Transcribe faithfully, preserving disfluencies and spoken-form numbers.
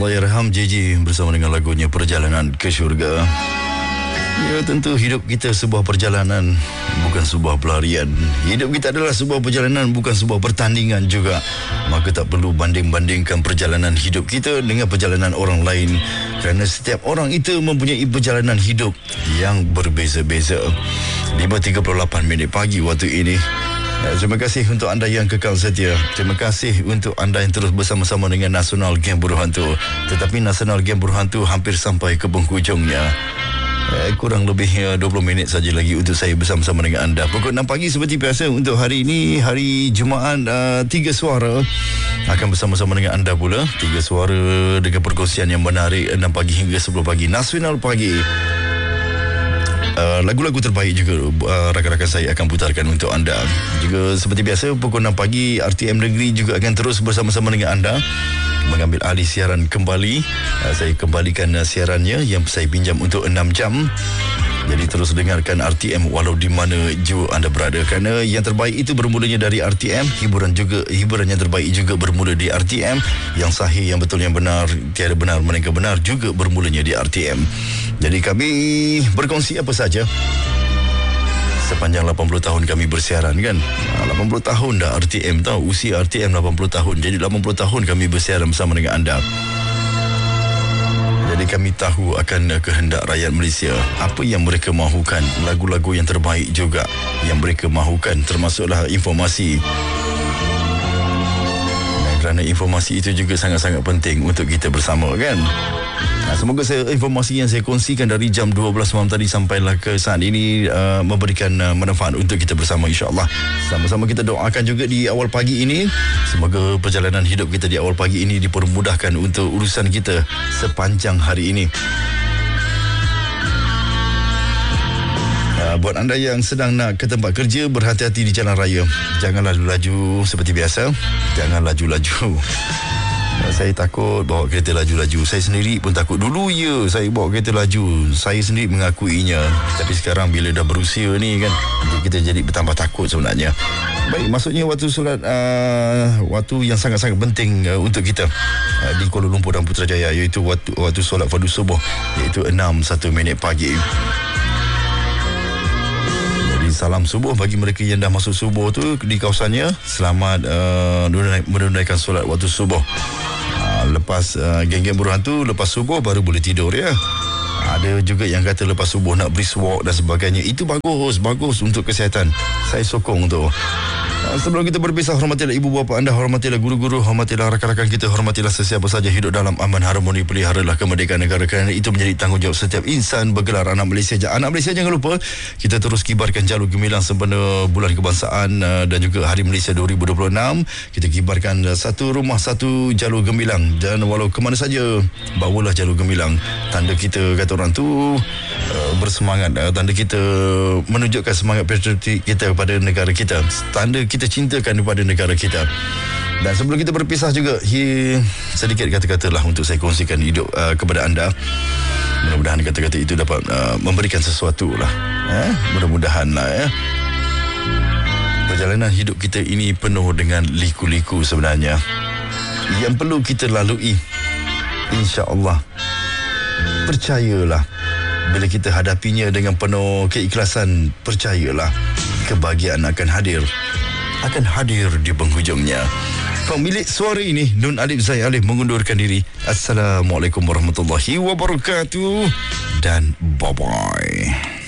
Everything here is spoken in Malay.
Allahyarham J J bersama dengan lagunya Perjalanan ke Syurga. Ya, tentu hidup kita sebuah perjalanan, bukan sebuah pelarian. Hidup kita adalah sebuah perjalanan, bukan sebuah pertandingan juga. Maka tak perlu banding-bandingkan perjalanan hidup kita dengan perjalanan orang lain, kerana setiap orang itu mempunyai perjalanan hidup yang berbeza-beza. lima tiga puluh lapan minit pagi waktu ini. Terima kasih untuk anda yang kekal setia. Terima kasih untuk anda yang terus bersama-sama dengan Nasional Game Buruh Hantu. Tetapi Nasional Game Buruh Hantu hampir sampai ke penghujungnya. Eh, kurang lebih uh, dua puluh minit saja lagi untuk saya bersama-sama dengan anda. Pukul enam pagi seperti biasa untuk hari ini, hari Jumaat, uh, Tiga Suara akan bersama-sama dengan anda pula. Tiga Suara dengan perkongsian yang menarik enam pagi hingga sepuluh pagi. Nasional Pagi. Uh, lagu-lagu terbaik juga uh, rakan-rakan saya akan putarkan untuk anda. Juga seperti biasa pukul enam pagi R T M Negeri juga akan terus bersama-sama dengan anda mengambil alih siaran kembali. uh, Saya kembalikan uh, siarannya yang saya pinjam untuk enam jam. Jadi terus dengarkan R T M walau di mana jua anda berada, kerana yang terbaik itu bermulanya dari R T M. Hiburan juga hiburan yang terbaik juga bermula di R T M. Yang sahih, yang betul, yang benar, tiada benar melainkan benar juga bermulanya di R T M. Jadi kami berkongsi apa saja sepanjang lapan puluh tahun kami bersiaran, kan. lapan puluh tahun dah R T M, tahu usia R T M lapan puluh tahun. Jadi lapan puluh tahun kami bersiaran bersama dengan anda. Jadi kami tahu akan kehendak rakyat Malaysia, apa yang mereka mahukan, lagu-lagu yang terbaik juga yang mereka mahukan, termasuklah informasi. Dan kerana informasi itu juga sangat-sangat penting untuk kita bersama, kan. Nah, semoga saya, informasi yang saya kongsikan dari jam dua belas malam tadi sampailah ke saat ini uh, memberikan uh, manfaat untuk kita bersama, insya-Allah. Sama-sama kita doakan juga di awal pagi ini, semoga perjalanan hidup kita di awal pagi ini dipermudahkan untuk urusan kita sepanjang hari ini. Uh, buat anda yang sedang nak ke tempat kerja, berhati-hati di jalan raya. Jangan laju-laju seperti biasa. Jangan laju-laju. Saya takut bawa kereta laju-laju. Saya sendiri pun takut. Dulu ya saya bawa kereta laju, saya sendiri mengakuinya. Tapi sekarang bila dah berusia ni, kan, kita jadi bertambah takut sebenarnya. Baik, maksudnya waktu solat uh, waktu yang sangat-sangat penting uh, untuk kita uh, di Kuala Lumpur dan Putrajaya, iaitu waktu, waktu solat fardu subuh, iaitu enam satu minit pagi. Jadi salam subuh bagi mereka yang dah masuk subuh tu di kawasannya. Selamat uh, menunaikan solat waktu subuh. Lepas uh, geng-geng buruh hantu, lepas subuh baru boleh tidur, ya. Ada juga yang kata lepas subuh nak brisk walk dan sebagainya. Itu bagus, bagus untuk kesihatan. Saya sokong tu. Uh, sebelum kita berpisah, hormatilah ibu bapa anda, hormatilah guru-guru, hormatilah rakan-rakan kita, hormatilah sesiapa saja hidup dalam aman harmoni, peliharalah kemerdekaan negara, kerana itu menjadi tanggungjawab setiap insan bergelar anak Malaysia. Anak Malaysia, jangan lupa kita terus kibarkan jalur gemilang sempena Bulan Kebangsaan uh, dan juga Hari Malaysia dua ribu dua puluh enam. Kita kibarkan uh, satu rumah satu jalur gemilang, dan walau ke mana saja bawalah jalur gemilang. Tanda kita, kata orang tu, uh, bersemangat, uh, tanda kita menunjukkan semangat patriotik kita kepada negara kita, tanda kita cintakan kepada negara kita. Dan sebelum kita berpisah juga, hi, sedikit kata-kata lah untuk saya kongsikan hidup uh, kepada anda. Mudah-mudahan kata-kata itu dapat uh, memberikan sesuatu lah, eh? Mudah-mudahan lah, ya. Perjalanan hidup kita ini penuh dengan liku-liku sebenarnya, yang perlu kita lalui. InsyaAllah, percayalah, bila kita hadapinya dengan penuh keikhlasan, percayalah, kebahagiaan akan hadir. Akan hadir di penghujungnya. Pemilik suara ini, Nun Alif Zai Alif, mengundurkan diri. Assalamualaikum warahmatullahi wabarakatuh. Dan bye-bye.